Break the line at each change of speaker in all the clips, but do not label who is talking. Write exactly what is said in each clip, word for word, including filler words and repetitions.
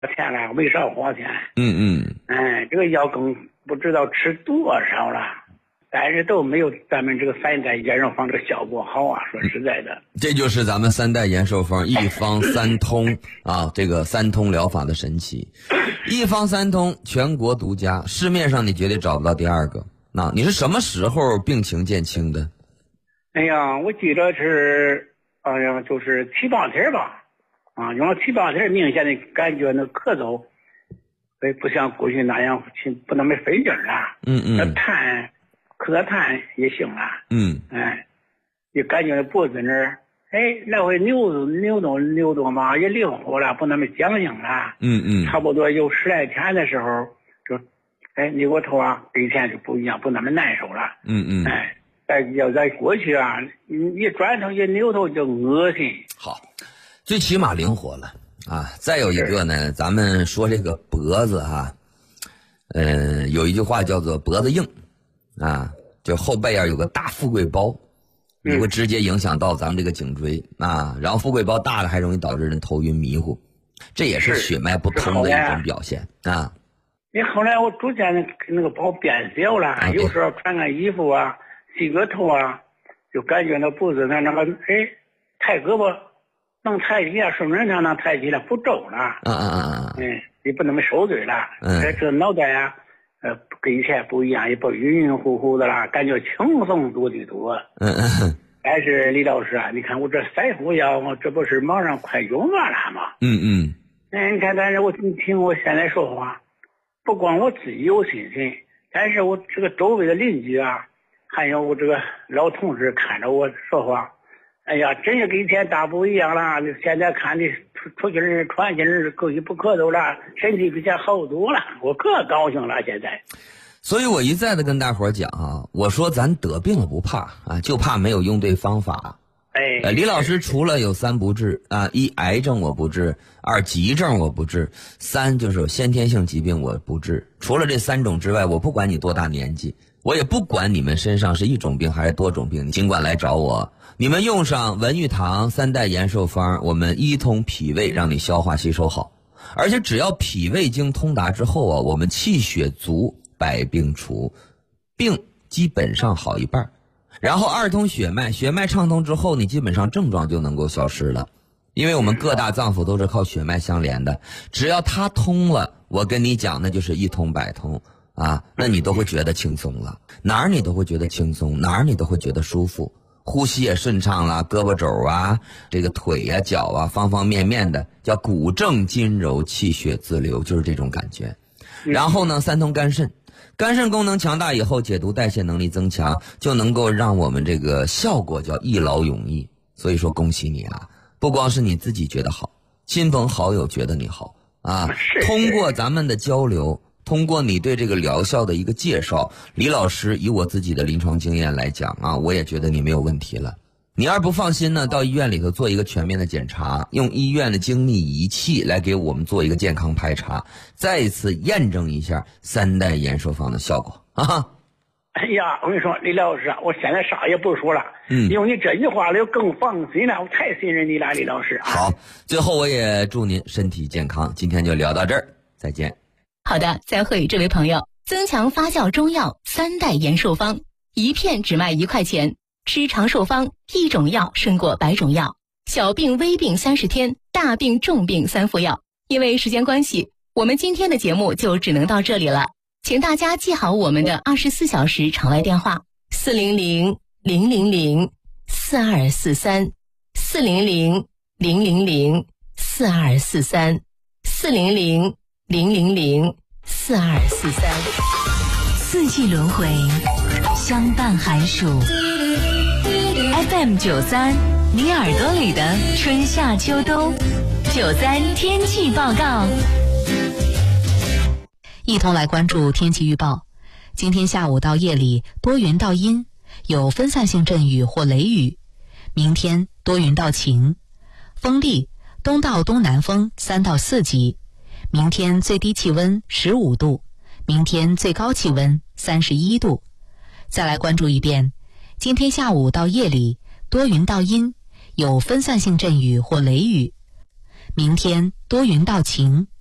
天了，没少花钱。
嗯嗯。
哎，这个药更不知道吃多少了，但是都没有咱们这个三代延寿方这个效果好啊！说实在的，
这就是咱们三代延寿方一方三通啊，这个三通疗法的神奇。一方三通，全国独家，市面上你绝对找不到第二个。那你是什么时候病情见轻的？
哎呀，我记得是，哎呀，就是七八天吧，啊，用了七八天，明显的感觉那咳嗽，哎，不像过去那样不那么费劲了。
嗯嗯。
那痰，咳痰也行了。
嗯。
哎，也感觉脖子那儿，哎，来回扭动扭动扭动嘛，也灵活了，不那么僵硬了。
嗯嗯。
差不多有十来天的时候，就，哎，扭过头啊，这一天就不一样，不那么难受了。
嗯嗯。
哎。要在过去啊，一转头一扭头就恶心。
好，最起码灵活了啊。再有一个呢，咱们说这个脖子哈、啊，呃，有一句话叫做脖子硬啊，就后背啊有个大富贵包，也会直接影响到咱们这个颈椎啊。然后富贵包大了，还容易导致人头晕迷糊，这也是血脉不通的一种表现啊。
你后来我逐渐的那个包变小了，啊、有时候穿个衣服啊。洗个头啊，就感觉那脖子那那个哎，抬胳膊能抬起来，顺顺畅能抬起来，不皱了。
嗯嗯嗯嗯。
哎，也不那么受罪了。
嗯。
哎，这脑袋啊，呃，跟以前不一样，也不晕晕乎乎的了，感觉轻松多得多。
嗯嗯。
但是李老师啊，你看我这三副药，我这不是马上快用完了吗？
嗯嗯。
哎，你看，但是我你听我现在说话，不光我自己有信心，但是我这个周围的邻居啊。还有我这个老同事看着我说话，哎呀，真是跟以前大不一样了。现在看你出出去人传去人可以不咳嗽了，身体比以前好多了，我可高兴了。现在，
所以我一再的跟大伙儿讲啊，我说咱得病了不怕啊，就怕没有用对方法。
哎，
呃，李老师除了有三不治啊，一癌症我不治，二急症我不治，三就是先天性疾病我不治。除了这三种之外，我不管你多大年纪。我也不管你们身上是一种病还是多种病，你尽管来找我。你们用上文玉堂三代延寿方，我们一通脾胃，让你消化吸收好。而且只要脾胃经通达之后啊，我们气血足，百病除，病基本上好一半。然后二通血脉，血脉畅通之后，你基本上症状就能够消失了。因为我们各大脏腑都是靠血脉相连的，只要它通了，我跟你讲，那就是一通百通。啊，那你都会觉得轻松了，哪儿你都会觉得轻松，哪儿你都会觉得舒服，呼吸也顺畅了，胳膊肘啊，这个腿呀、啊、脚啊，方方面面的，叫骨正筋柔，气血自流，就是这种感觉。然后呢，三通肝肾，肝肾功能强大以后，解毒代谢能力增强，就能够让我们这个效果叫一劳永逸。所以说，恭喜你啊！不光是你自己觉得好，亲朋好友觉得你好啊，通过咱们的交流。通过你对这个疗效的一个介绍，李老师以我自己的临床经验来讲啊，我也觉得你没有问题了。你要是不放心呢，到医院里头做一个全面的检查，用医院的精密仪器来给我们做一个健康排查，再一次验证一下三代延寿方的效果啊！
哎呀，我跟你说，李老师啊，我现在啥也不说了，嗯，用你这句话了，我更放心了，我太信任你了，李老师啊。
好，最后我也祝您身体健康，今天就聊到这儿，再见。
好的，再会，这位朋友。增强发酵中药三代延寿方，一片只卖一块钱。吃长寿方，一种药胜过百种药。小病微病三十天，大病重病三副药。因为时间关系，我们今天的节目就只能到这里了。请大家记好我们的二十四小时场外电话：四零零零零零四二四三，四零零零零零四二四三，四零零零零零四二四三。
四季轮回，相伴寒暑。F M 九三，你耳朵里的春夏秋冬。九三天气报告。一同来关注天气预报。今天下午到夜里多云到阴，有分散性阵雨或雷雨。明天多云到晴，风力东到东南风三到四级。明天最低气温十五度，明天最高气温三十一度。再来关注一遍，今天下午到夜里多云到阴，有分散性阵雨或雷雨。明天多云到晴，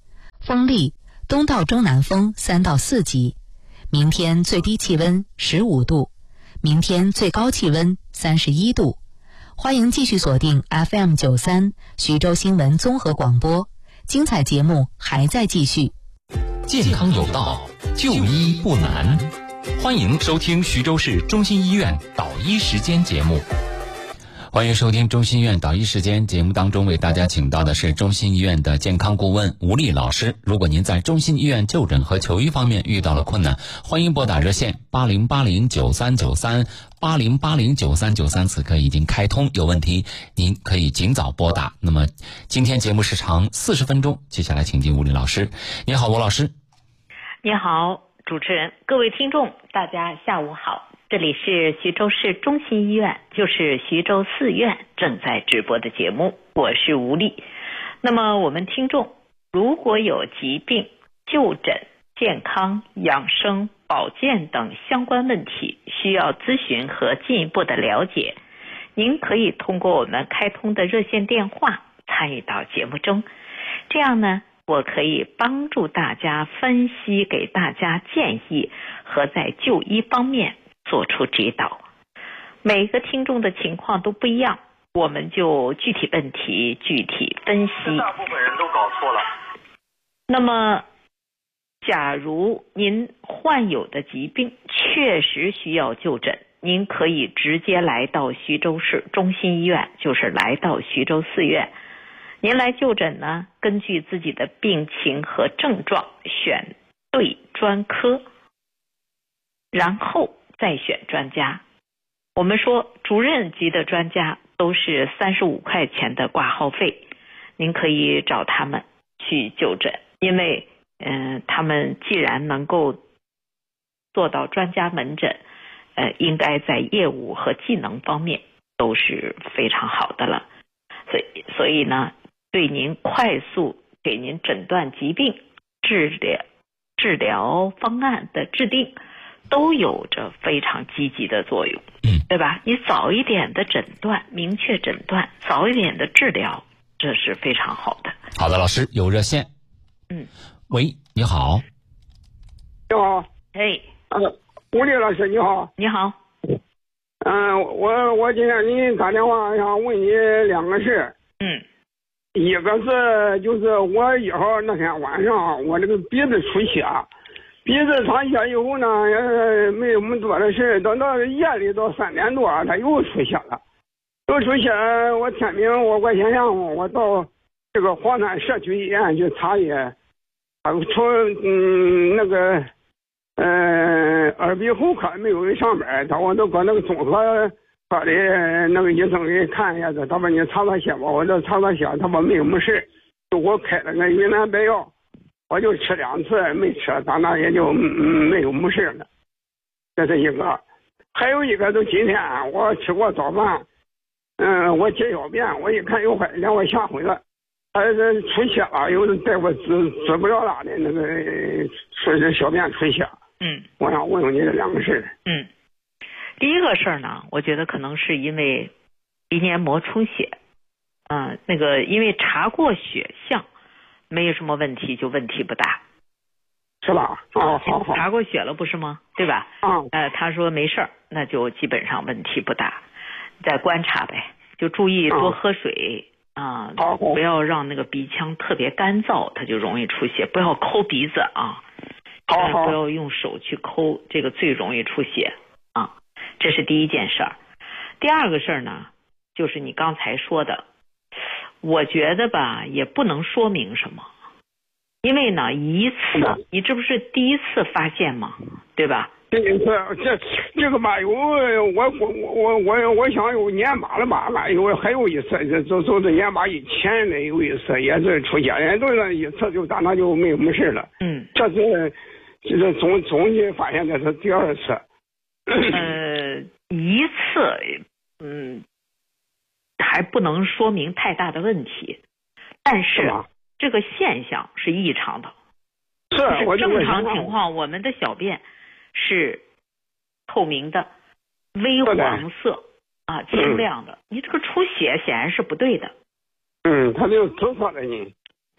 风力，东到中南风三到四级。明天最低气温十五度，明天最高气温三十一度。欢迎继续锁定 F M 九三徐州新闻综合广播，精彩节目还在继续。
健康有道，就医不难。欢迎收听徐州市中心医院导医时间节目。欢迎收听中心医院导医时间节目当中为大家请到的是中心医院的健康顾问吴丽老师。如果您在中心医院就诊和求医方面遇到了困难，欢迎拨打热线八零八零九三九三八零八零九三九三，此刻已经开通，有问题您可以尽早拨打。那么今天节目时长四十分钟，接下来请进吴丽老师。你好，吴老师。
你好，主持人，各位听众，大家下午好。这里是徐州市中心医院，就是徐州四院正在直播的节目，我是吴丽。那么我们听众如果有疾病、就诊、健康、养生、保健等相关问题需要咨询和进一步的了解，您可以通过我们开通的热线电话参与到节目中，这样呢，我可以帮助大家分析，给大家建议和在就医方面做出指导。每个听众的情况都不一样，我们就具体问题具体分析。
大部分人都搞错了。
那么假如您患有的疾病确实需要就诊，您可以直接来到徐州市中心医院，就是来到徐州四院。您来就诊呢，根据自己的病情和症状选对专科，然后再选专家。我们说主任级的专家都是三十五块钱的挂号费，您可以找他们去就诊，因为嗯、呃，他们既然能够做到专家门诊，呃，应该在业务和技能方面都是非常好的了。所以，所以呢，对您快速给您诊断疾病、治疗治疗方案的制定，都有着非常积极的作用，
嗯，
对吧？你早一点的诊断，明确诊断，早一点的治疗，这是非常好的。
好的，老师有热线。
嗯，
喂，你好。
你好。
哎，
呃，吴丽老师你好。
你好。
嗯、呃，我我今天给你打电话想问你两个事。
嗯。
一个是就是我一号那天晚上我这个鼻子出血。鼻子长血以后呢，呃，没有那么多的事，等到夜里到三点多，他又出血了，又出血。我天明，我我想想，我到这个黄山社区医院去查验，他从嗯那个呃耳鼻喉科没有人上班，他我都搁那个综合科的那个医生给看一下子，他说你查查血吧，我这查查血，他说没有么事，就给我开了个云南白药。我就吃两次没吃，当那也就、嗯、没有没事了。这是一个，还有一个就今天我吃过早饭，嗯，我解小便，我一看有坏让我吓回了，还是出血了，有的带我治治不了了的那个说是小便出血。
嗯，
我想问问你这两个事。
嗯，第一个事儿呢，我觉得可能是因为鼻黏膜出血，嗯、呃，那个因为查过血象。没有什么问题，就问题不大，
是吧？哦，好好。
查过血了不是吗？对吧？
嗯。
呃，他说没事儿，那就基本上问题不大，再观察呗，就注意多喝水啊、
嗯呃，
不要让那个鼻腔特别干燥，它就容易出血。不要抠鼻子啊，
好好。
不要用手去抠，这个最容易出血啊。这是第一件事儿。第二个事儿呢，就是你刚才说的。我觉得吧，也不能说明什么，因为呢，一次，你这不是第一次发现吗？对吧？
第一次，这这个吧，有我我我我我想有年把了吧，还有还有一次，这就就是年把以前的有一次也是出血，人都是一次就当那就没有没事了。
嗯，
这是这是总总计发现的是第二次。
呃，一次，嗯。还不能说明太大的问题，但是这个现象是异常的。
是，我
正常情况，我们的小便是透明的、微黄色啊，清亮的。你这个出血显然是不对的。
嗯，他就紫色的呢。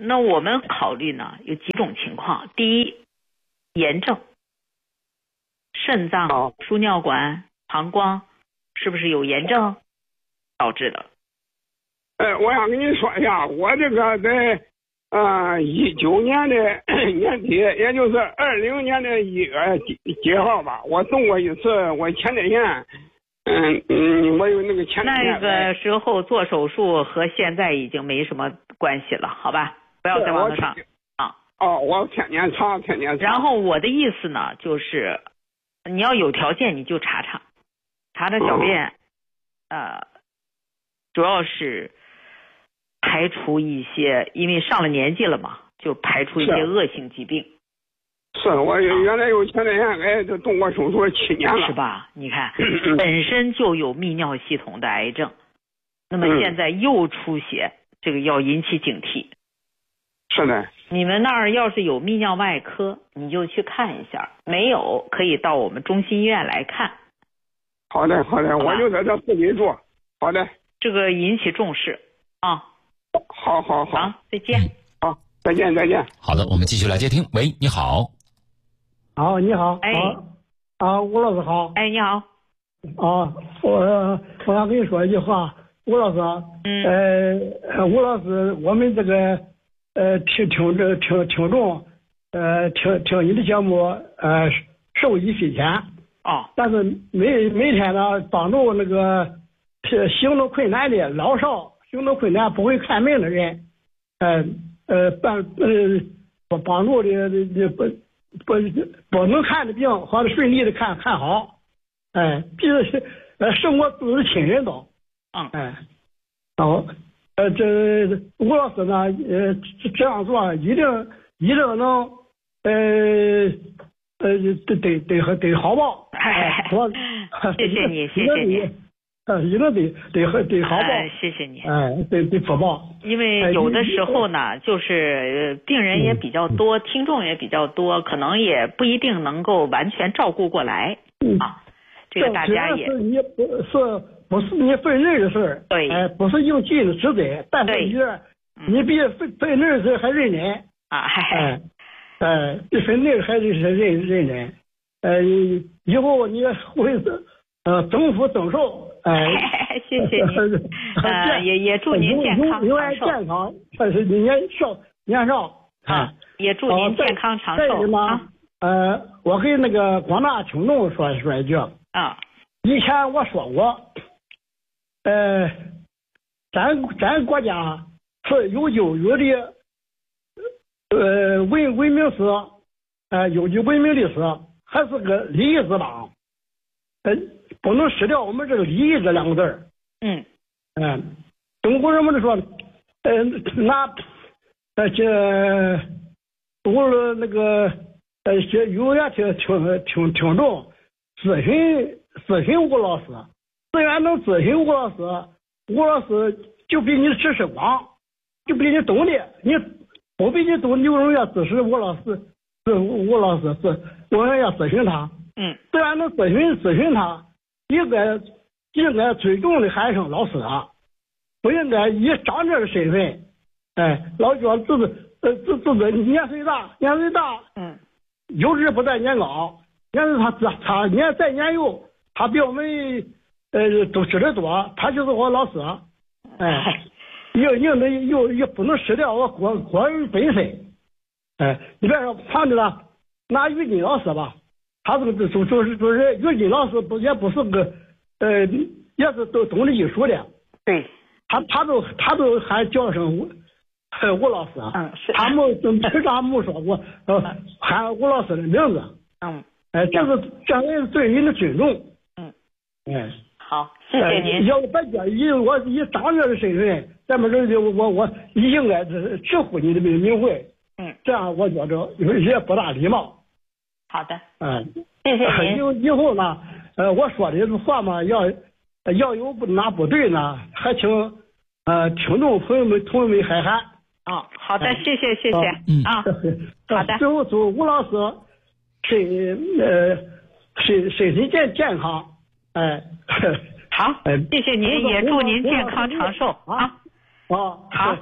那我们考虑呢有几种情况，第一，炎症，肾脏、
哦
输尿管、膀胱是不是有炎症导致的？
呃，我想跟你说一下，我这个在呃一九年的年底，也就是二零年的一月几几号吧，我动过一次我前列腺，嗯嗯，我有那个前列腺。
那个时候做手术和现在已经没什么关系了，好吧？不要再往那上啊。
哦，我天天查，天天查。
然后我的意思呢，就是你要有条件你就查查，查查小便，嗯、呃，主要是排除一些，因为上了年纪了嘛，就排除一些恶性疾病。
是我原来有前列腺癌，就动过手术七年了，
是吧？你看，本身就有泌尿系统的癌症，那么现在又出血，这个要引起警惕。
是的。
你们那儿要是有泌尿外科，你就去看一下；没有，可以到我们中心医院来看。
好的，好的，我就在这附近住。好的。
这个引起重视啊。
好好好。
好，再见。
好，再见再见。
好的，我们继续来接听。喂，你好。
好，你好。
哎。
啊，吴老师好。
哎，你好。
啊，我我想跟你说一句话，吴老师。嗯。呃，吴老师，我们这个呃听听这听听众，呃听听你的节目，呃受益匪浅。
哦。
但是每每天呢，帮助那个行动困难的老少，行动困难不会看病的人，呃呃帮呃帮助的的不不不能看的病，或者顺利的看看好，哎，比呃胜过自己的亲人都。
嗯。
哎，好，呃这吴老师呢，呃这样做一定一定能呃呃得得得得好报。
哎，谢谢你，谢谢你。
呃，一定得得得好报。
哎，谢谢你。
哎，得得福报。
因为有的时候呢，就是病人也比较多，嗯、听众也比较多，可能也不一定能够完全照顾过来、嗯、啊。这个大家也。
是你不是不是你分内的事儿？
对。
哎，不是应尽的职责，但是你你比分分内的事还认真
啊！
哎哎，比分内还是认认真。呃，以后你会呃增福增寿。哎，
谢谢你，呃，也也祝您健康长寿。
健康，但是年少年少
啊，也祝您健康长寿。
再什么？呃，我给那个广大听众说说一句
啊，
以前我说过，呃，咱咱国家是有悠久的呃文文明史，呃悠久文明历史，还是个礼仪之邦，呃。不能失掉我们这个礼仪这两个字儿。
嗯
嗯，中国人们说，呃，拿呃这无论那个呃些有缘听听听听众咨询咨询吴老师，自然能咨询吴老师，吴老师就比你知识广，就比你懂的，你不比你懂，有人要支持吴老师，是吴老师是有人要咨询他。
嗯，
自然能咨询咨询他。应该应该尊重的喊声老师啊，不应该以长者的身份，哎，老觉得自己呃自自己年岁大，年岁大，
嗯，
有志不在年高，年岁他他年再年幼，他比我们呃都知得多，他就是我老师，哎，应应得又又不能失掉我国国人本身，哎，你别说旁边了，拿于金老师吧。他这个就就是就是于金老师不也不是个呃也是都懂得艺术的，
对，
他他都他都喊叫声吴呃吴老师啊，
嗯是，
他们平常没说过呃喊吴老师的名字，
嗯，
哎，这是这是对人的尊重，
嗯，
哎，
好，谢谢您。
要不讲以我以长者的身份，咱们这里我我应该是直呼你的名名讳，
嗯，
这样我觉着也不大礼貌。
好的，
嗯，
谢谢您。
以以后呢，呃，我说的话嘛，要要有不哪不对呢，还请呃听众朋友们同志们海涵啊。
好的，谢谢谢谢
嗯
啊。好的。
最后祝吴老师身呃身身体健健康，哎。
好，谢谢您，也祝您健康长寿啊。
哦，
好，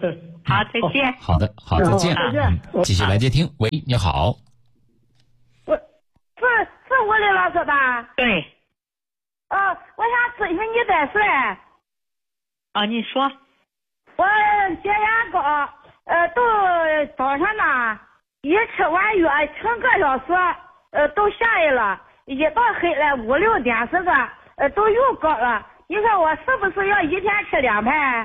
好，再见。
好的，好，再见。
再见。
嗯，继续来接听。喂，你好。
我是是物理老师吧？
对。
呃，我想咨询你点事。
啊，你说。
我血压高，呃，都早上呢，一吃完药成个小时，呃，都下来了，一到黑了五六点时个，呃，都又高了。你说我是不是要一天吃两盘？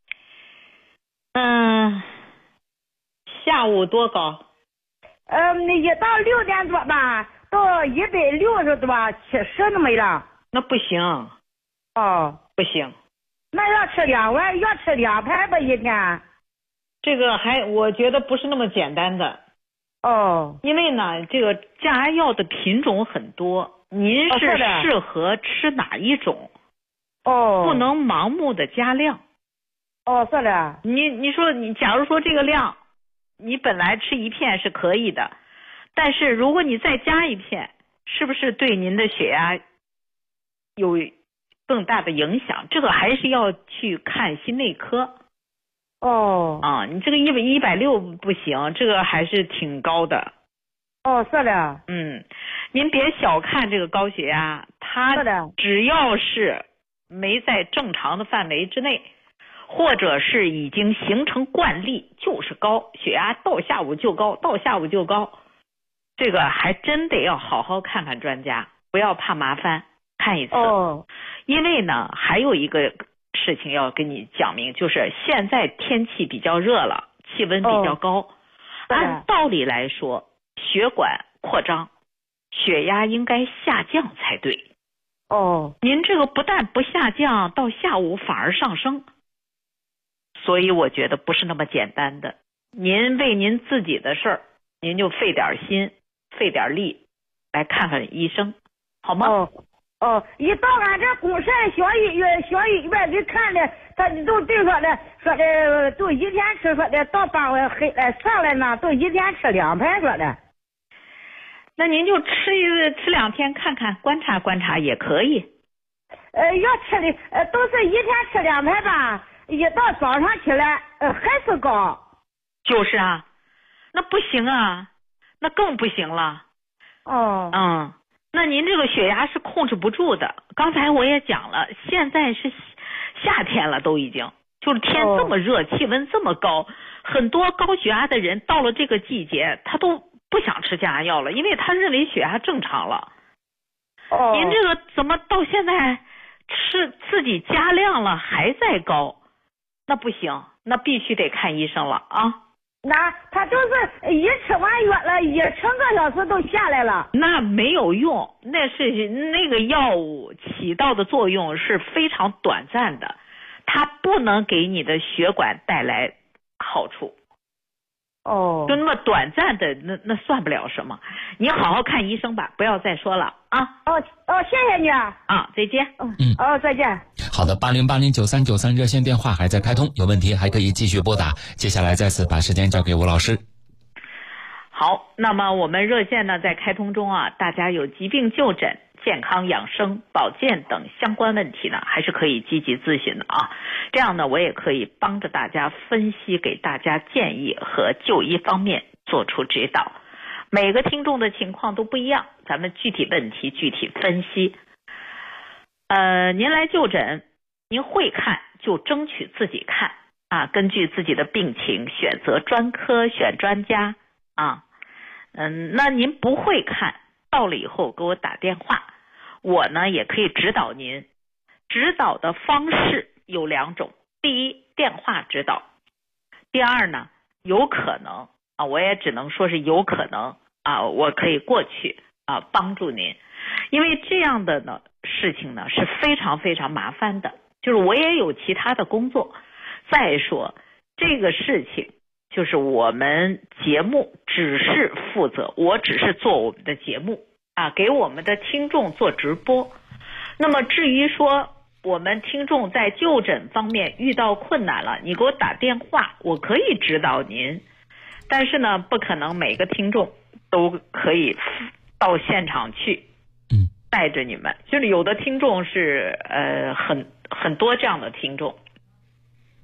嗯，下午多高？
呃，一到六点多吧，到一百六十多，七十那么样。
那不行。
哦，
不行。
那要吃两碗，要吃两盘吧一天。
这个还我觉得不是那么简单的。
哦。
因为呢，这个降压药的品种很多，您是适合吃哪一种？
哦。
不能盲目的加量。
哦，是的。
你你说你假如说这个量，你本来吃一片是可以的，但是如果你再加一片，是不是对您的血压有更大的影响？这个还是要去看心内科。
哦。
啊，你这个一百一百六不行，这个还是挺高的。
哦，是的。
嗯，您别小看这个高血压，它只要是没在正常的范围之内，或者是已经形成惯例，就是高血压，到下午就高，到下午就高，这个还真得要好好看看专家，不要怕麻烦，看一次。
哦。
因为呢，还有一个事情要跟你讲明，就是现在天气比较热了，气温比较高，
哦、
按道理来说，血管扩张，血压应该下降才对。
哦。
您这个不但不下降，到下午反而上升。所以我觉得不是那么简单的。您为您自己的事儿，您就费点心，费点力，来看看医生，好吗？
哦哦，一到俺这公社小医院，小医院里看的，他都对说的，说的都一天吃，说的到傍晚黑了上来呢，都一天吃两盘，说的。
那您就吃一吃两天看看，观察观察也可以。
呃，要吃的呃都是一天吃两盘吧。一到早上起来，呃，还是高。
就是啊，那不行啊，那更不行了。
哦。
嗯，那您这个血压是控制不住的。刚才我也讲了，现在是夏天了，都已经就是天这么热，哦、气温这么高，很多高血压的人到了这个季节，他都不想吃降压药了，因为他认为血压正常了。
哦。
您这个怎么到现在吃自己加量了，还在高？那不行，那必须得看医生了啊！
那他就是一吃完药了，一成个小时都下来了。
那没有用，那是那个药物起到的作用是非常短暂的，它不能给你的血管带来好处。
哦。
就那么短暂的，那那算不了什么。你好好看医生吧，不要再说了啊！
哦哦，谢谢你啊！
啊，再见。
嗯。哦，再见。
好的，八零八零九三九三热线电话还在开通，有问题还可以继续拨打。接下来再次把时间交给吴老师。
好，那么我们热线呢在开通中啊，大家有疾病就诊、健康养生、保健等相关问题呢，还是可以积极咨询的啊。这样呢，我也可以帮着大家分析，给大家建议和就医方面做出指导。每个听众的情况都不一样，咱们具体问题具体分析。呃，您来就诊，您会看就争取自己看啊，根据自己的病情选择专科选专家啊。嗯，那您不会看，到了以后给我打电话，我呢也可以指导您。指导的方式有两种，第一，电话指导；第二呢，有可能啊，我也只能说是有可能啊，我可以过去啊帮助您，因为这样的呢事情呢是非常非常麻烦的，就是我也有其他的工作。再说这个事情，就是我们节目只是负责，我只是做我们的节目啊，给我们的听众做直播。那么至于说我们听众在就诊方面遇到困难了，你给我打电话，我可以指导您，但是呢，不可能每个听众都可以到现场去，
嗯，
带着你们。就是有的听众是呃很很多这样的听众，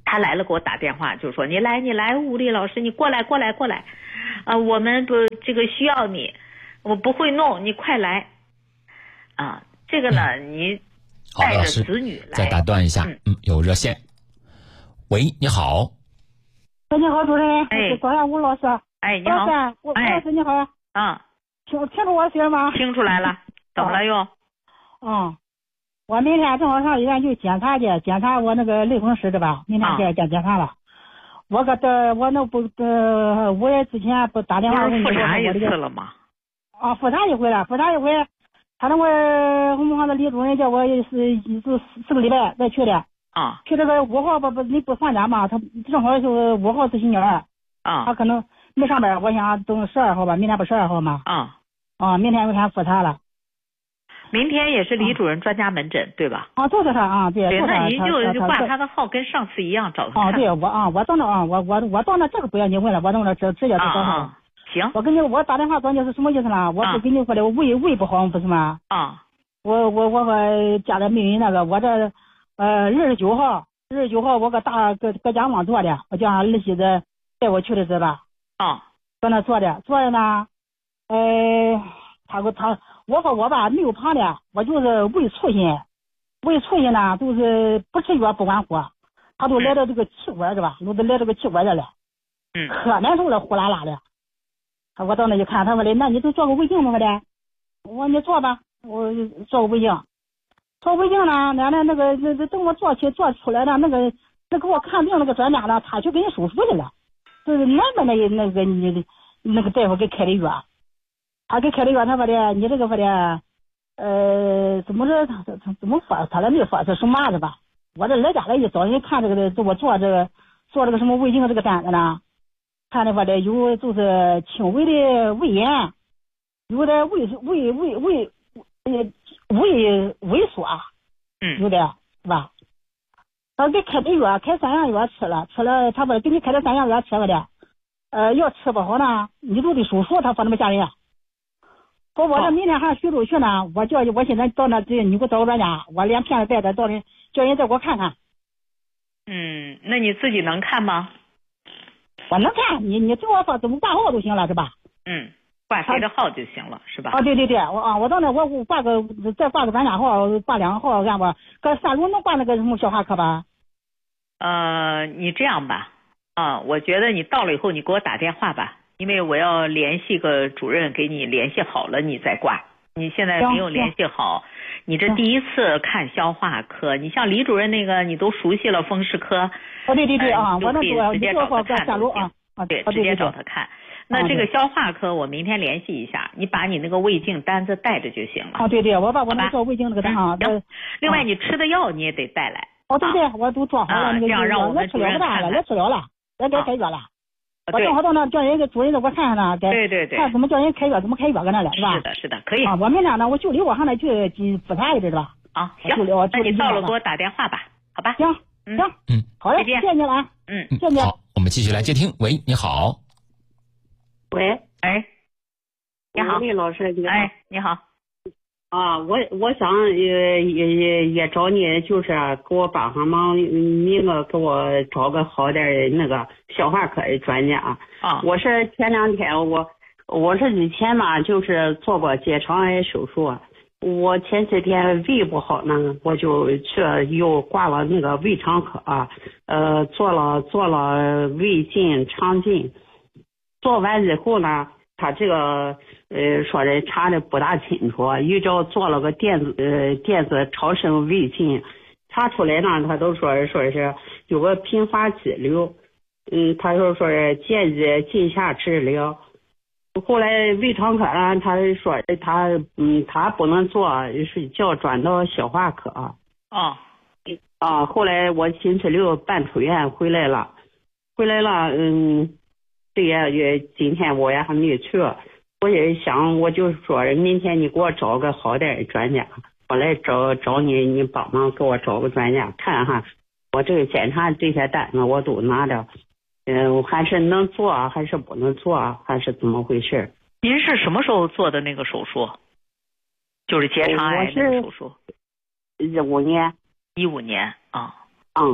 他来了给我打电话，就说你来你来，吴丽老师你过来过来过来，啊、呃，我们不这个需要你，我不会弄，你快来，啊，这个呢、嗯、你带着子女来。
再打断一下，嗯，嗯有热线。喂，你好。
喂，你好，主持人。
哎，
早上吴老师。
哎，你好。
老师，吴老师你好。
啊，
听听出我声吗？
听出来了。怎么了又？
嗯。我明天正好上医院去检查去，检查我那个类风湿的吧，明天去检检查了。啊、我搁这我那不呃五月之前不打电话问你，
复查一次了吗？
啊，复查一回了，复查一回，他那个我们行的李主任叫我是是四个礼拜再去的。
啊。
去这个五号不不你不放假嘛？他正好就五号是星期二。
啊。
他可能没上班，我想等十二号吧，明天不十二号嘛。
啊。
啊，明天我看复查了。
明天也是李主任专家门诊，对吧？
啊，就是他啊，对。
对，那您就就挂他的号，跟上次一样找他看。
啊，对，我啊，我到那啊，我我我到那这个不要你问了，我到那直直接就找他。
啊，行。
我跟你我打电话找你是什么意思呢？我不跟你说的，我胃胃不好不是吗？
啊。
我我我和家里没人那个，我这呃二十九号二十九号我搁大搁搁家网做的，我叫俺儿媳妇带我去的是吧？
啊。
搁那做的做的呢，呃，他给他。我和我吧没有胖的，我就是胃粗心，胃粗心呢，就是不吃药不管火，他都来到这个气管是吧？都都来这个气管这了，
嗯，
可难受了，呼啦啦的。我到那一看，他说的，那你就做个胃镜吧的，我说你做吧，我做个胃镜，做胃镜呢，那那那个那那等我做起做出来了，那个那给我看病那个专家呢，他去给你手术去了，就是那边那那个你那个大夫给开的药。他给开的药，他说的，你这个说的，呃，怎么着，他他怎么说？他来没说是什么的吧？我这来家来一找人看这个的，我做这个做这个什么胃镜这个单子呢？看的说的有就是轻微的胃炎，有的胃胃胃胃呃胃萎缩，
嗯，
有的是吧？他给开的药，开三样药吃了，吃了，他说给你开的三样药吃了的，呃，要吃不好呢，你就得手术，他说那么吓人。我我这明天还徐州去呢，我叫我现在到那这，你给我找个专家，我连片子带着到人叫人再给我看看。
嗯，那你自己能看吗？
我能看，你你对我说怎么挂号都行了是吧？
嗯，挂谁的号就行了是吧？
啊对对对，我啊我到那我挂个再挂个专家号，挂两个号干吧？搁三楼能挂那个什么消化科吧？
呃，你这样吧，啊，我觉得你到了以后你给我打电话吧。因为我要联系个主任给你联系好了你再挂，你现在没有联系好，你这第一次看消化科，你像李主任那个你都熟悉了风湿科，
哦对对对啊，我那
个直接找他看
都行，
啊对，直接找他看。那这个消化科我明天联系一下，你把你那个胃镜单子带着就行了。
啊对对，我把我那个做胃镜那个单啊。
行，另外你吃的药你也得带来。
哦对对，我都做好了那个，
这样让我们主任看看。
来治疗了，来给开药了。我正好到那叫人家主任给我看看呢，
对对对，
看怎么叫人开药，怎么开药搁那了，是吧？
是的，是的，可以。
啊，我明天呢，我就离我上那去去复查一阵，是吧？
啊，行，那你到了给我打电话吧，好吧？
行，行，
嗯，
好嘞，谢谢你了啊，
嗯，
谢谢。
好，我们继续来接听。喂，你好。
喂，
哎，你好，
李老师，你好。
哎，你好。
啊，我我想也也也也找你，就是给我帮上忙，你个给我找个好点的那个消化科的专家。
啊，
我是前两天我我是以前嘛，就是做过结肠癌手术，我前些天胃不好呢，我就去又挂了那个胃肠科，啊，呃，做了做了胃镜、肠镜，做完以后呢。他这个呃说的查的不大清楚，一照做了个电子呃电子超声胃镜，查出来呢，他都说说是有个平滑肌瘤，嗯，他说说是建议进下治疗。后来胃肠科呢，他说他嗯他不能做，是叫转到消化科。
啊
啊，后来我星期六办出院回来了，回来了，嗯。对呀，也今天我也还没去，我也想，我就说明天你给我找个好点的专家，我来找找你，你帮忙给我找个专家看哈，我这个检查这些单子我都拿着，嗯，还是能做还是不能做，还是怎么回事？
您是什么时候做的那个手术？就是结肠癌那个手术？
一五年。
一五年啊。
嗯。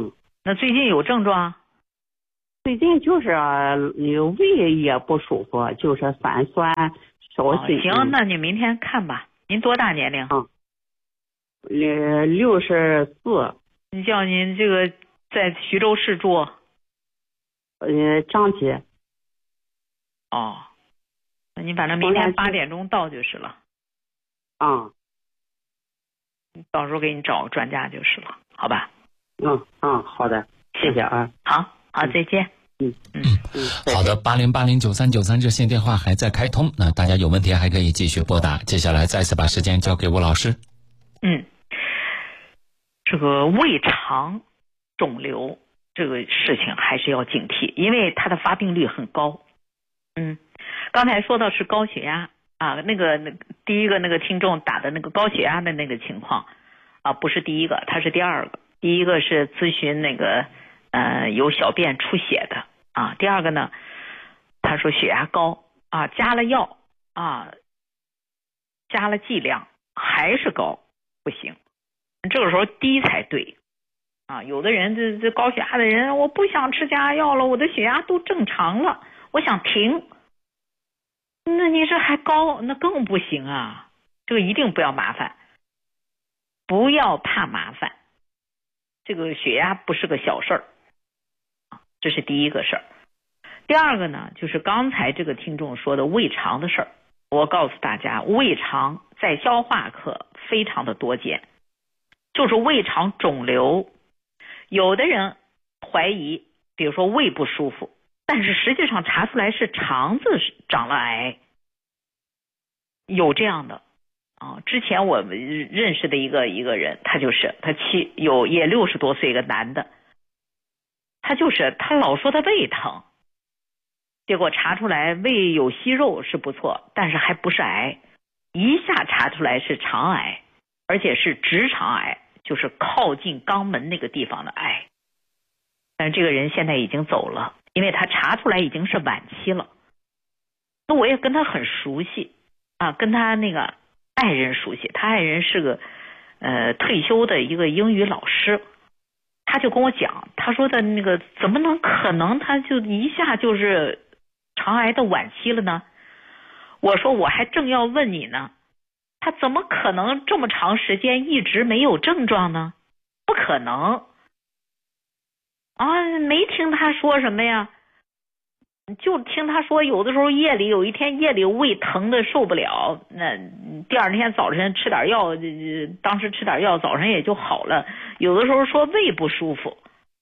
那最近有症状？
最近就是胃也不舒服，就是反酸少水、
哦。行，那你明天看吧。您多大年龄？
嗯，呃，六十四。
你叫您这个在徐州市住？
呃，张姐。
哦，那你反正明天八点钟到就是了。
啊、
嗯。到时候给你找专家就是了，好吧？
嗯嗯，好的，谢谢啊。
好，好，再见。
嗯
嗯嗯，好的，八零八零九三九三热线电话还在开通，那大家有问题还可以继续拨打。接下来再次把时间交给吴老师。
嗯，这个胃肠肿瘤这个事情还是要警惕，因为它的发病率很高。嗯，刚才说到是高血压啊，那个那第一个那个听众打的那个高血压的那个情况啊，不是第一个，他是第二个。第一个是咨询那个呃有小便出血的啊，第二个呢，他说血压高啊，加了药啊，加了剂量还是高，不行，这个时候低才对啊。有的人这这高血压的人，我不想吃加压药了，我的血压都正常了，我想停。那你这还高，那更不行啊！这个一定不要麻烦，不要怕麻烦。这个血压不是个小事儿，这是第一个事儿。第二个呢，就是刚才这个听众说的胃肠的事儿。我告诉大家，胃肠在消化科非常的多见，就是胃肠肿瘤。有的人怀疑，比如说胃不舒服，但是实际上查出来是肠子长了癌，有这样的啊。之前我们认识的一个一个人，他就是他七有也六十多岁一个男的，他就是他老说他胃疼，结果查出来胃有息肉是不错，但是还不是癌，一下查出来是肠癌，而且是直肠癌，就是靠近肛门那个地方的癌。但是这个人现在已经走了，因为他查出来已经是晚期了。那我也跟他很熟悉啊，跟他那个爱人熟悉，他爱人是个呃退休的一个英语老师，他就跟我讲，他说的那个怎么能可能他就一下就是肠癌的晚期了呢？我说我还正要问你呢，他怎么可能这么长时间一直没有症状呢？不可能啊，没听他说什么呀，就听他说有的时候夜里有一天夜里胃疼的受不了，那第二天早晨吃点药，当时吃点药早上也就好了。有的时候说胃不舒服，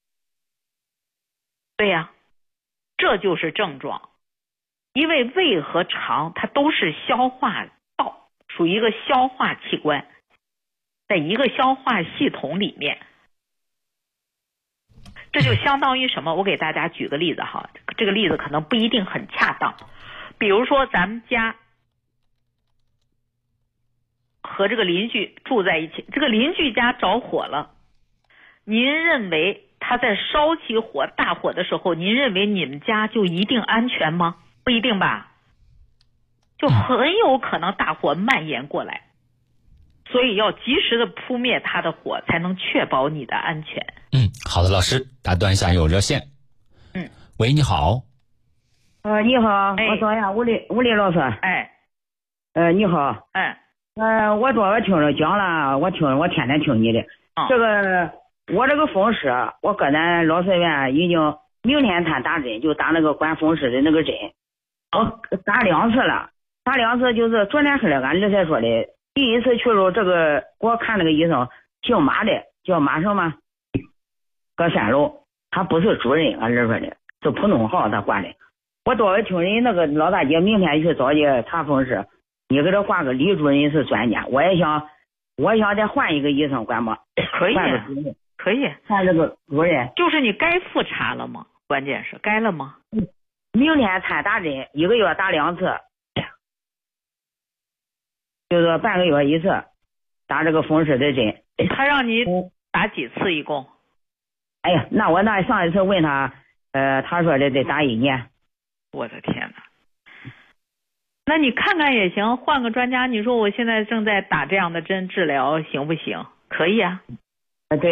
对呀，这就是症状。因为胃和肠它都是消化道，属于一个消化器官，在一个消化系统里面。这就相当于什么？我给大家举个例子哈，这个例子可能不一定很恰当。比如说咱们家和这个邻居住在一起，这个邻居家着火了，您认为他在烧起火大火的时候，您认为你们家就一定安全吗？不一定吧，就很有可能大火蔓延过来，所以要及时的扑灭它的火，才能确保你的安全。
嗯，好的，老师打断一下，有热线。
嗯，
喂，你好。
呃，你好，
哎、
我找一下吴丽吴丽老师。
哎，
呃，你好。
哎，
呃，我昨儿听着讲了，我听我天天听你的。
哦、
这个我这个风湿，我搁咱老寺院已经明天他打针，就打那个管风湿的那个针。我打两次了，打两次就是昨天是了，俺儿才说的。第一次去了这个，给我看那个医生，姓马的，叫马什么？搁三楼，他不是主任，俺儿说的，是普通号他管的。我昨儿听人那个老大姐明天去找去查风湿，你给他换个李主任是专家，我也想，我想再换一个医生管吧。
可以，
换个主任，
可以。
换这个主任，
就是你该复查了吗？关键是该了吗？
嗯。明天他打针，一个月打两次，就是半个月一次，打这个风湿的针。
他让你打几次一共？
哎呀，那我那上一次问他，呃，他说的得打一年。
我的天哪！那你看看也行，换个专家。你说我现在正在打这样的针治疗，行不行？可以啊。
呃，对，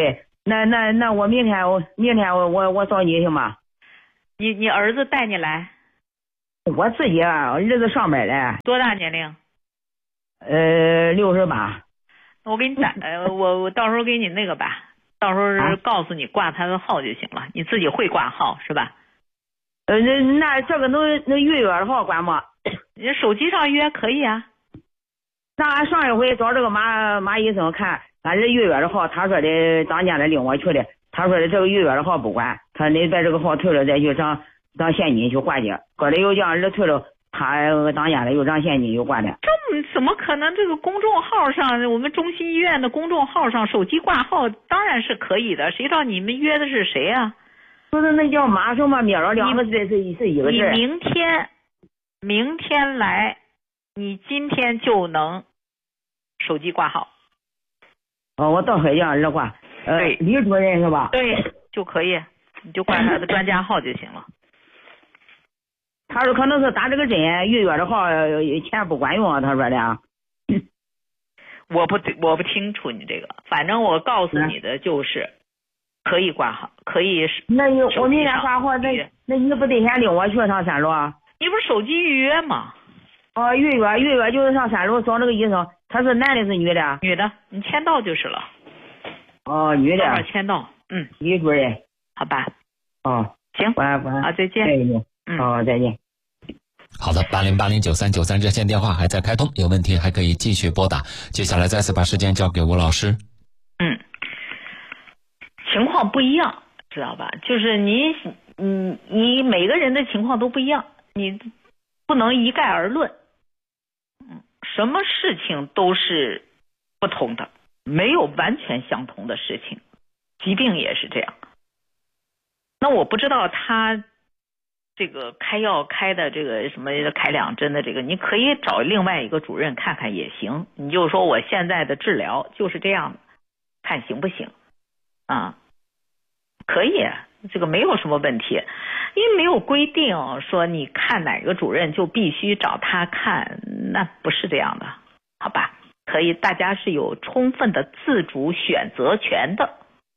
那那那我明天我明天我我我找你行吗？
你你儿子带你来？
我自己啊，儿子上班嘞。
多大年龄？
呃，六十八。
我给你打，呃，我我到时候给你那个吧，到时候告诉你挂他的号就行了，你自己会挂号是吧？
呃，那那这个能能预约的号管吗？
你手机上约可以啊。
那俺上一回找这个马马医生看，俺这预约的号，他说的当家的领我去的，他说的这个预约的号不管，他你把这个号退了再去上当现金去挂去，搁里又叫儿子退了，他当家的又让现金又挂的。
这怎么可能？这个公众号上，我们中心医院的公众号上手机挂号当然是可以的，谁知道你们约的是谁啊？
不是那叫马什么面了，两个字是是一个字。
你明天明天来，你今天就能手机挂号。
哦，我到黑叫儿子挂。呃，
对，
李主任是吧？
对，就可以，你就挂他的专家号就行了。
他说可能是打这个针预约的号钱不管用啊，他说的。
我不我不清楚你这个，反正我告诉你的就是。嗯可以挂号，可以。
那你我明天挂号，那那你不得先领我去上三楼啊？
你不是手机预约吗？
哦，预约预约就是上三楼找那个医生，他是男的是女的？
女的，你签到就是了。
哦，女的。
多少签到？嗯，
李主任。
好吧。
哦，
行，
晚晚
好，再见。
再见。嗯，好，再见。
好的，八零八零九三九三热线电话还在开通，有问题还可以继续拨打。接下来再次把时间交给吴老师。
嗯。情况不一样，知道吧？就是你，你你每个人的情况都不一样，你不能一概而论。嗯，什么事情都是不同的，没有完全相同的事情，疾病也是这样。那我不知道他这个开药开的这个什么开两针的这个，你可以找另外一个主任看看也行。你就说我现在的治疗就是这样的，看行不行？啊，可以，这个没有什么问题，因为没有规定说你看哪个主任就必须找他看，那不是这样的，好吧？可以，大家是有充分的自主选择权的。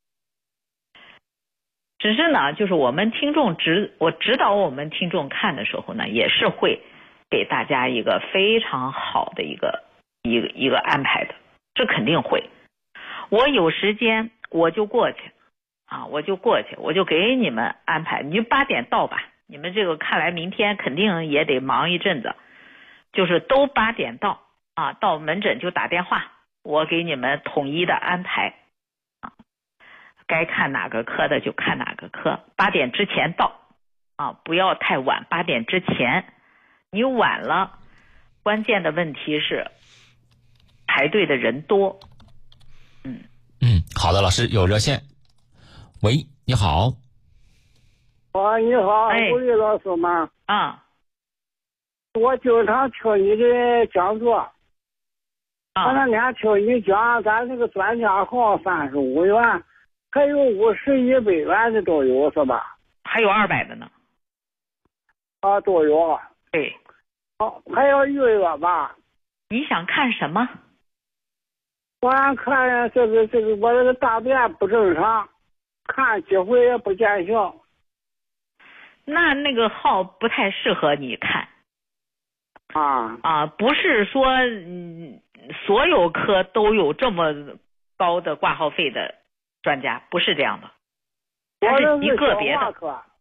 只是呢，就是我们听众指我指导我们听众看的时候呢，也是会给大家一个非常好的一个一个一个安排的，这肯定会。我有时间我就过去啊，我就过去，我就给你们安排，你就八点到吧。你们这个看来明天肯定也得忙一阵子，就是都八点到啊，到门诊就打电话，我给你们统一的安排啊，该看哪个科的就看哪个科，八点之前到啊，不要太晚，八点之前，你晚了，关键的问题是排队的人多。嗯
嗯，好的，老师有热线。喂，你好。
啊，你好，
哎、
吴丽老师吗？
啊。
我经常听你的讲座。
啊。
我那天听你讲，咱那个专家号三十五元，还有五十一百元的都有，是吧？
还有二百的呢。
啊，都有。
对。
哦，还要预约吧？
你想看什么？
我俺看这个这个，我这个大便不正常，看几回也不见效。
那那个号不太适合你看。
啊
啊，不是说嗯所有科都有这么高的挂号费的专家，不是这样的。它是极个别的。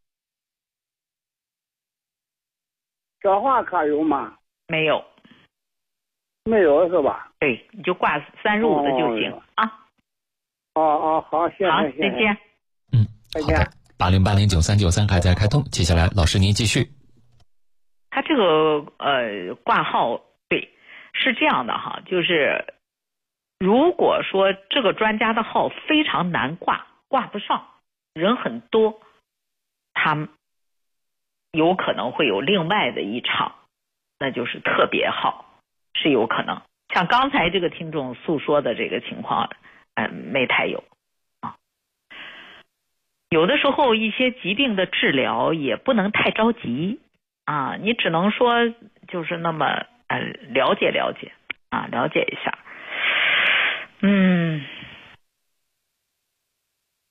消化科有吗？
没有。
没有是吧？
对，你就挂三十五的就行、哦、啊。
哦哦，好，谢谢，
好，
再
见。
嗯，
再见。
八零八零九三九三还在开通，接下来老师您继续。
他这个呃挂号对是这样的哈，就是如果说这个专家的号非常难挂，挂不上，人很多，他有可能会有另外的一场，那就是特别号。是有可能，像刚才这个听众诉说的这个情况，嗯、呃，没太有啊。有的时候一些疾病的治疗也不能太着急啊，你只能说就是那么呃了解了解啊，了解一下。嗯，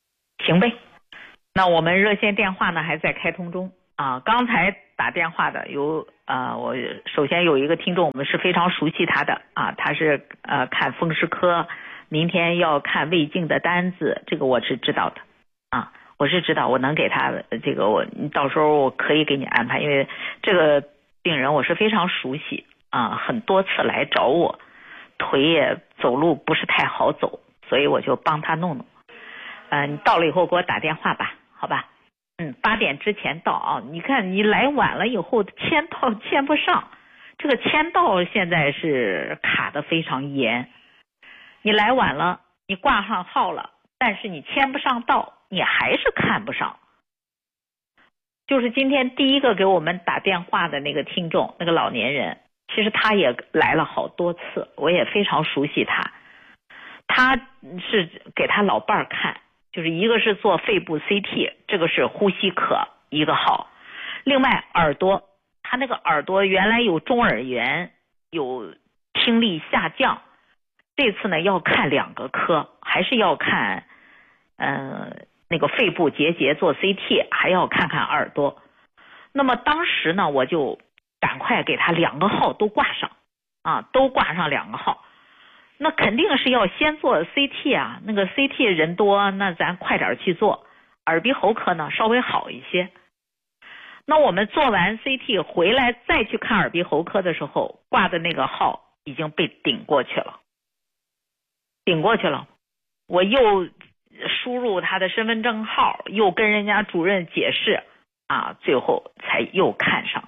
行呗。那我们热线电话呢还在开通中啊。刚才打电话的有呃，我首先有一个听众，我们是非常熟悉他的啊，他是呃看风湿科，明天要看胃镜的单子，这个我是知道的啊，我是知道，我能给他这个我到时候我可以给你安排，因为这个病人我是非常熟悉啊，很多次来找我，腿也走路不是太好走，所以我就帮他弄弄。嗯、呃，你到了以后给我打电话吧，好吧？嗯，八点之前到啊！你看你来晚了以后签到签不上，这个签到现在是卡得非常严。你来晚了，你挂上号了，但是你签不上到，你还是看不上。就是今天第一个给我们打电话的那个听众，那个老年人，其实他也来了好多次，我也非常熟悉他。他是给他老伴儿看。就是一个是做肺部 C T， 这个是呼吸科一个号，另外耳朵，他那个耳朵原来有中耳炎，有听力下降，这次呢要看两个科，还是要看呃那个肺部结节做 C T， 还要看看耳朵。那么当时呢我就赶快给他两个号都挂上啊，都挂上两个号。那肯定是要先做 C T 啊，那个 C T 人多，那咱快点去做。耳鼻喉科呢稍微好一些。那我们做完 C T 回来再去看耳鼻喉科的时候，挂的那个号已经被顶过去了，顶过去了。我又输入他的身份证号，又跟人家主任解释啊，最后才又看上。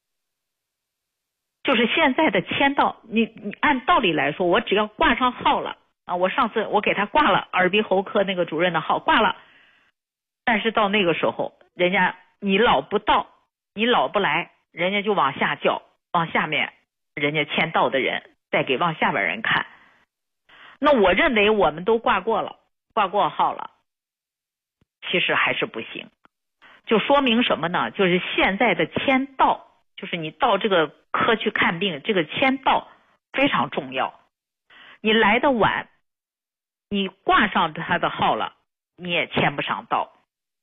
就是现在的签到，你你按道理来说，我只要挂上号了啊，我上次我给他挂了耳鼻喉科那个主任的号挂了，但是到那个时候，人家你老不到，你老不来，人家就往下叫，往下面人家签到的人再给往下边人看。那我认为我们都挂过了，挂过号了，其实还是不行，就说明什么呢？就是现在的签到。就是你到这个科去看病，这个签到非常重要。你来的晚，你挂上他的号了，你也签不上到。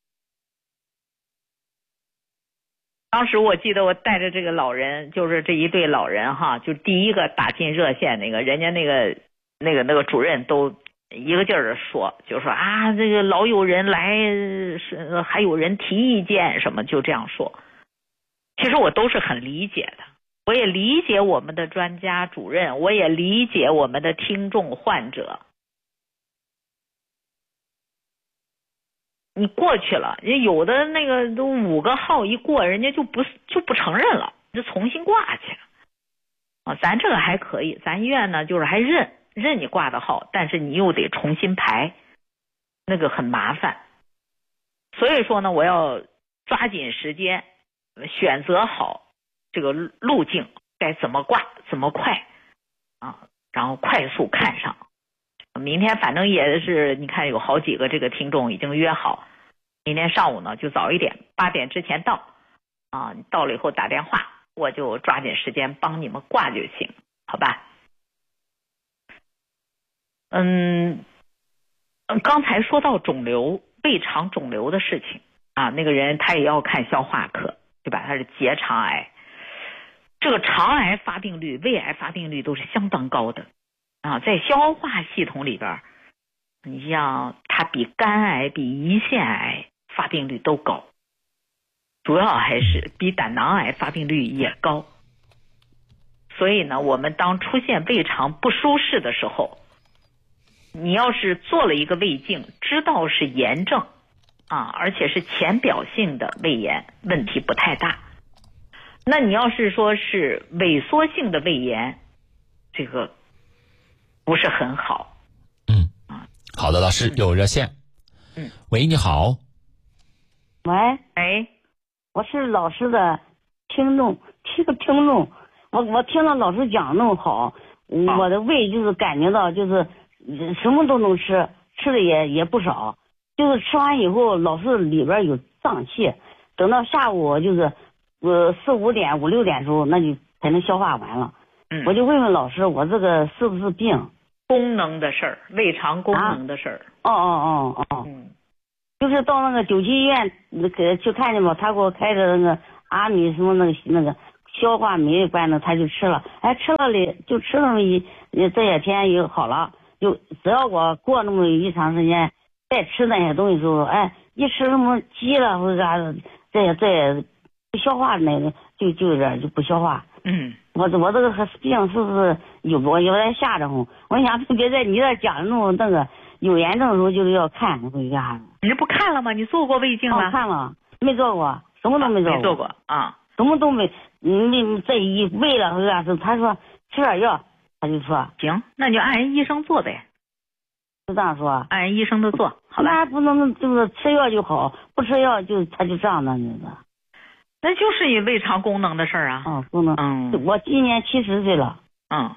当时我记得我带着这个老人，就是这一对老人哈，就第一个打进热线那个，人家那个那个那个主任都一个劲儿的说，就说啊，这个老有人来，是还有人提意见什么，就这样说。其实我都是很理解的，我也理解我们的专家主任，我也理解我们的听众患者。你过去了，有的那个都五个号一过，人家就不就不承认了，就重新挂去了。啊，咱这个还可以，咱医院呢就是还认认你挂的号，但是你又得重新排，那个很麻烦。所以说呢，我要抓紧时间。选择好这个路径，该怎么挂怎么快啊，然后快速看上。明天反正也是，你看有好几个这个听众已经约好，明天上午呢就早一点，八点之前到啊，到了以后打电话，我就抓紧时间帮你们挂就行，好吧？嗯，刚才说到肿瘤，胃肠肿瘤的事情啊，那个人他也要看消化科。对吧？它是结肠癌，这个肠癌发病率、胃癌发病率都是相当高的啊，在消化系统里边，你像它比肝癌、比胰腺癌发病率都高，主要还是比胆囊癌发病率也高。所以呢，我们当出现胃肠不舒适的时候，你要是做了一个胃镜，知道是炎症。啊，而且是浅表性的胃炎，问题不太大。那你要是说是萎缩性的胃炎，这个不是很好。
嗯，好的，老师有热线。
嗯，
喂，你好。
喂，
哎，
我是老师的听众，听个听众，我我听了老师讲那么好，我的胃就是感觉到就是什么都能吃，吃的也也不少。就是吃完以后，老是里边有胀气，等到下午就是呃四五点五六点的时候，那就才能消化完了。
嗯，
我就问问老师，我这个是不是病？
功能的事儿，胃肠功能的事儿。
啊、哦哦哦哦。
嗯，
就是到那个九七医院给去看见吧，他给我开的那个阿米什么那个那个消化酶般的，他就吃了，哎，吃了里就吃了一这些天也好了，就只要我过那么一长时间再吃那些东西的时候，哎，一吃什么鸡了或者啥的，这些这些不消化那个就就有点就不消化。
嗯，
我我这个病是不是有我有点吓着乎？我想特别在你这讲那种那个有炎症的时候就是要看回家。
你这不看了吗？你做过胃镜了？
哦、看了，没做过，什么都没做过。
没做过啊，
什么都没，你这一胃了回家是他说吃点药，他就说
行，那你就按人医生做呗。
就这样说，
按人医生的做，好吧？
那不能就是吃药就好，不吃药就他就这样的那个。
那就是你胃肠功能的事儿啊。
哦，功能。嗯。我今年七十岁了。
嗯。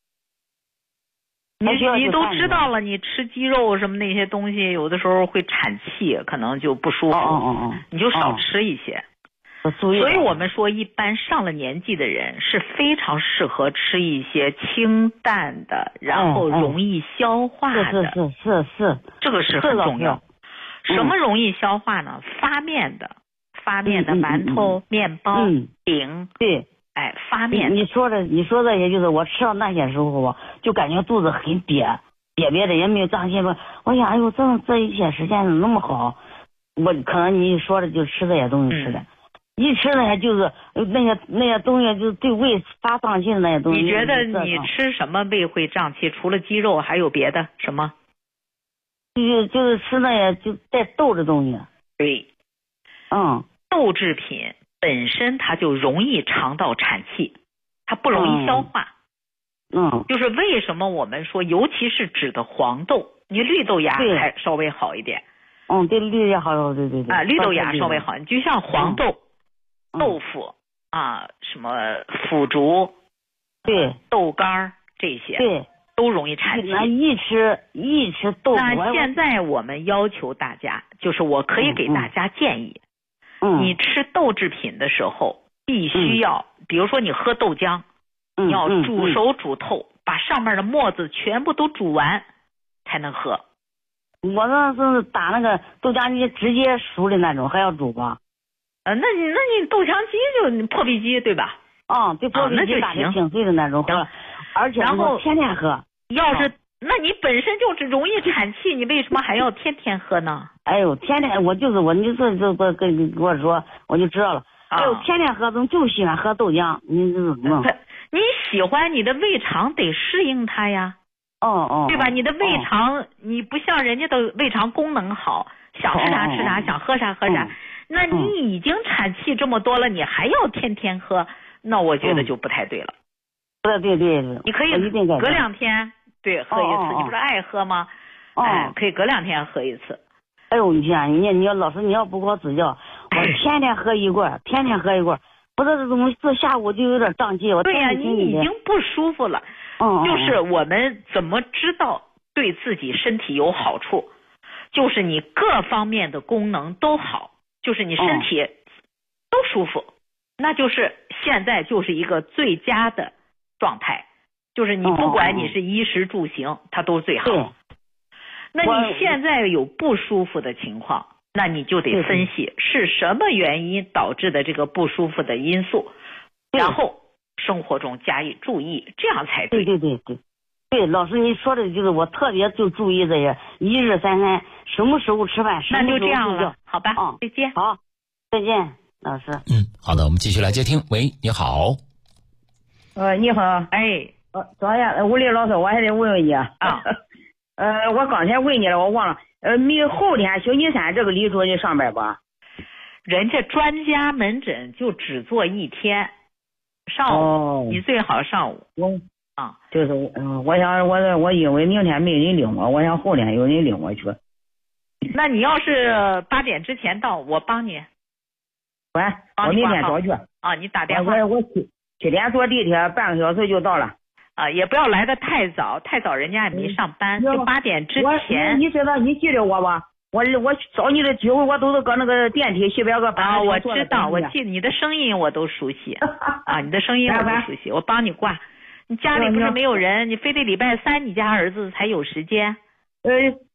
你你都知道了，你吃鸡肉什么那些东西，有的时候会产气，可能就不舒服。
哦哦哦。
你就少吃一些。
我注意。
所以我们说，一般上了年纪的人是非常适合吃一些清淡的，然后容易消化的。
是是是是。
这个是很重要。什么容易消化呢？发面的。发面的馒头、嗯、面包、
嗯、
饼，
对，
哎，发面。
你说的，你说的也就是我吃到那些时候，我就感觉肚子很瘪，瘪瘪的，也没有胀气吧。我想，哎呦，这这一些时间怎么那么好？我可能你说的就吃这些东西吃的，嗯、一吃那些就是那些那些东西，就对胃发胀气的那些东西。
你觉得你吃什么胃会胀气？除了鸡肉，还有别的什么？
就就是吃那些就带豆的东西。
对。
嗯，
豆制品本身它就容易肠道产气，它不容易消化。
嗯，
就是为什么我们说，尤其是指的黄豆，你绿豆芽还稍微好一点。
嗯，对，绿豆芽好，对对对。
啊，绿豆芽稍微好，你就像黄豆、嗯、豆腐啊，什么腐竹，
对，
豆干这些，
对。
都容易产气。
那一吃一吃豆腐。
那现在我们要求大家，就是我可以给大家建议。
嗯，
你吃豆制品的时候，必须要，
嗯、
比如说你喝豆浆，
嗯、
你要煮熟煮透，嗯、把上面的沫子全部都煮完，才能喝。
我那是打那个豆浆机直接熟的那种，还要煮吧？
呃，那你那你豆浆机就破壁机对吧？
嗯，对，破壁机打的挺碎的那种，
行。
而且
然后
天天喝。
要是，那你本身就是容易产气，你为什么还要天天喝呢？
哎呦，天天我就是我，你这这这跟跟我说，我就知道了。哎呦，天天喝，怎么就喜欢喝豆浆？你这怎么？
你喜欢，你的胃肠得适应它呀。
哦哦。
对吧？你的胃肠，你不像人家的胃肠功能好，想吃啥吃啥，想喝啥喝啥。那你已经产气这么多了，你还要天天喝，那我觉得就不太对了。
对对对。
你可以隔两天。对，喝一次，
哦哦、
你不是爱喝吗？
哦，
哎，可以隔两天喝一次。
哎呦，你讲，你你要老师，你要不给我指教，我天天喝一罐，天天喝一罐，不知道怎么这下午就有点胀气。我
对呀、啊，你已经不舒服了。
嗯，
就是我们怎么知道对自己身体有好处？就是你各方面的功能都好，就是你身体都舒服，嗯、那就是现在就是一个最佳的状态。就是你不管你是衣食住行，哦、它都最好。
对。
那你现在有不舒服的情况，那你就得分析是什么原因导致的这个不舒服的因素，然后生活中加以注意，这样才对。
对对对对。对，老师你说的就是我特别就注意这些一日三餐，什么时候吃饭，什么时候睡觉。
那就这样了，好吧？
嗯，
再见。
好，再见，老师。
嗯，好的，我们继续来接听。喂，你好。
呃，你好，
哎。
呃，早呀，吴丽老师，我还得问问你啊。呃，我刚才问你了，我忘了。呃，明后天星期三这个李主任上班吧？
人家专家门诊就只做一天，上午、
哦、
你最好上午。
我
啊，
就是嗯、呃，我想我我因为明天没人领我，我想后天有人领我去。
那你要是八点之前到，我帮你。
喂，我明天早去。
啊，你打电话。
我我七七点坐地铁，半个小时就到了。
啊，也不要来的太早，太早人家也没上班，嗯、就八点之前。
你知道你记得我吧？我我找你的机会，我都是搁那个电梯西边个
啊，我知道，我记你的声音我都熟悉啊，你的声音我都熟悉，我帮你挂。你家里不是没有人，你非得礼拜三你家儿子才有时间？
呃，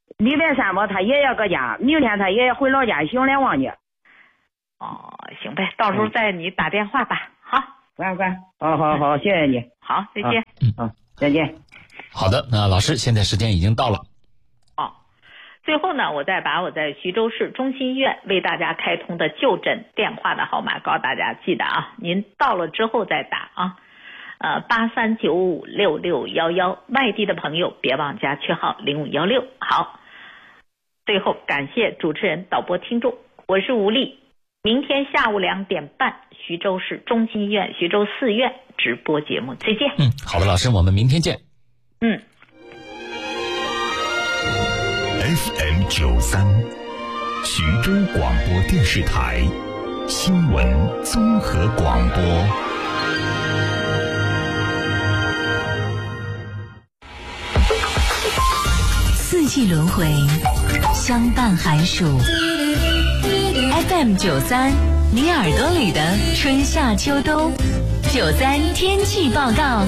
礼拜三吧，他爷爷搁家，明天他爷爷回老家熊来旺去。
哦，行呗，到时候再你打电话吧。好，
乖乖，好好好，谢谢你。
好，再见。
嗯，好，再见。
好的，那老师，现在时间已经到了。
哦，最后呢，我再把我在徐州市中心医院为大家开通的就诊电话的号码告诉大家，记得啊，您到了之后再打啊。呃，八三九五六六幺幺，外地的朋友别忘加区号零五幺六。好，最后感谢主持人、导播、听众，我是吴丽。明天下午两点半，徐州市中心医院徐州四院直播节目，再见。
嗯，好的，老师，我们明天见。
嗯。
F M 九三，徐州广播电视台新闻综合广播。
四季轮回，相伴寒暑。F M 九三，你耳朵里的春夏秋冬。九三天气报告。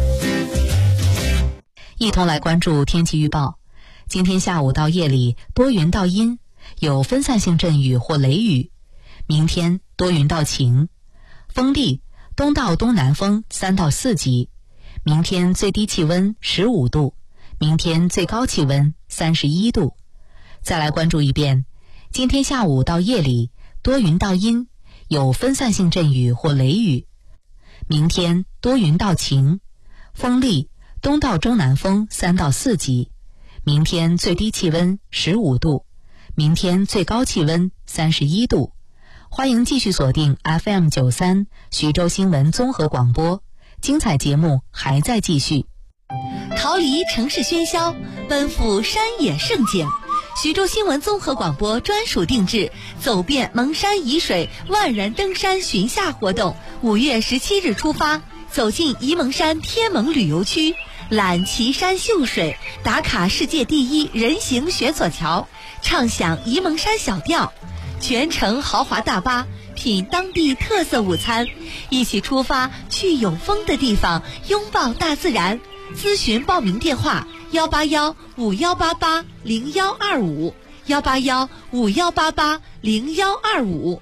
一同来关注天气预报。今天下午到夜里多云到阴，有分散性阵雨或雷雨。明天多云到晴，风力东到东南风三到四级。明天最低气温十五度，明天最高气温三十一度。再来关注一遍，今天下午到夜里多云到阴，有分散性阵雨或雷雨。明天多云到晴，风力东到中南风三到四级。明天最低气温十五度，明天最高气温三十一度。欢迎继续锁定 F M 九三徐州新闻综合广播，精彩节目还在继续。
逃离城市喧嚣，奔赴山野胜景。徐州新闻综合广播专属定制走遍蒙山沂水万人登山巡夏活动，五月十七日出发，走进沂蒙山天蒙旅游区，览奇山秀水，打卡世界第一人行悬索桥，畅享沂蒙山小调，全程豪华大巴，品当地特色午餐，一起出发去有风的地方，拥抱大自然。咨询报名电话：幺八幺五幺八八零幺二五，幺八幺五幺八八零幺二五。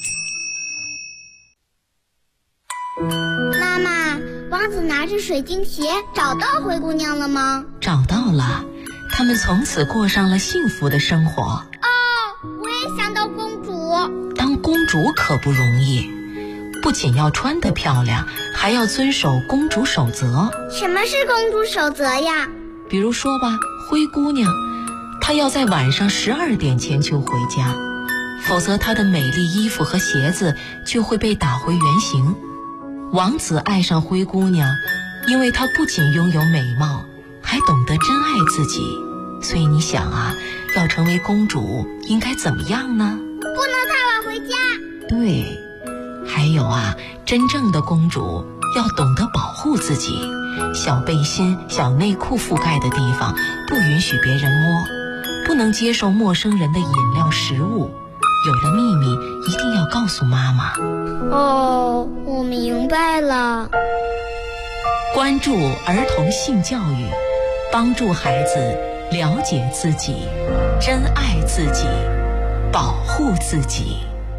妈妈，王子拿着水晶鞋找到灰姑娘了吗？
找到了，他们从此过上了幸福的生活。
哦，我也想当公主。
当公主可不容易，不仅要穿得漂亮，还要遵守公主守则。
什么是公主守则呀？
比如说吧，灰姑娘，她要在晚上十二点前就回家，否则她的美丽衣服和鞋子就会被打回原形。王子爱上灰姑娘，因为她不仅拥有美貌，还懂得珍爱自己。所以你想啊，要成为公主应该怎么样呢？
不能太晚回家。
对，还有啊，真正的公主要懂得保护自己，小背心、小内裤覆盖的地方不允许别人摸，不能接受陌生人的饮料、食物。有了秘密一定要告诉妈妈。
哦，我明白了。
关注儿童性教育，帮助孩子了解自己，珍爱自己，保护自己。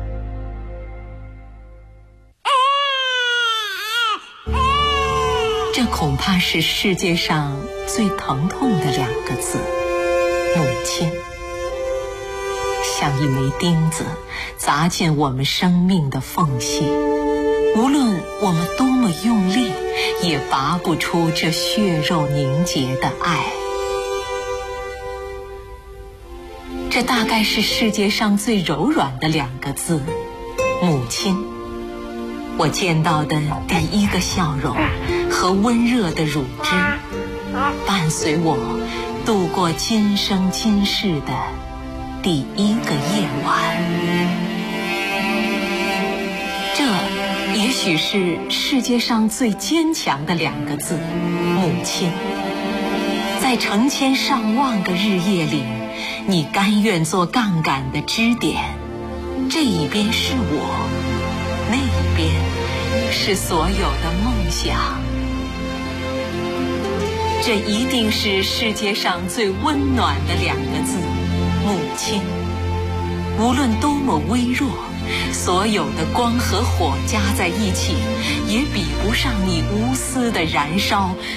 这恐怕是世界上最疼痛的两个字，母亲。像一枚钉子砸进我们生命的缝隙，无论我们多么用力，也拔不出这血肉凝结的爱。这大概是世界上最柔软的两个字，母亲。我见到的第一个笑容和温热的乳汁，伴随我度过今生今世的第一个夜晚。这也许是世界上最坚强的两个字，母亲。在成千上万个日夜里，你甘愿做杠杆的支点，这一边是我，那一边是所有的梦想。
这一定是世界上最温暖的两个字，母亲。无论多么微弱，所有的光和火加在一起，也比不上你无私的燃烧